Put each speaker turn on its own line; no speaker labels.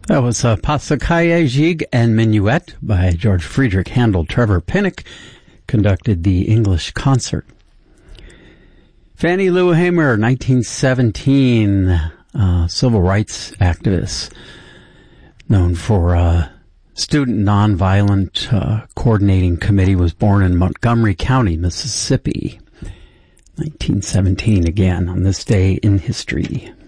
That was Passacaglia Gigue and Minuet by George Friedrich Handel. Trevor Pinnock conducted the English concert. Fannie Lou Hamer, 1917, civil rights activist, known for Student Nonviolent Coordinating Committee, was born in Montgomery County, Mississippi. 1917, again, on this day in history.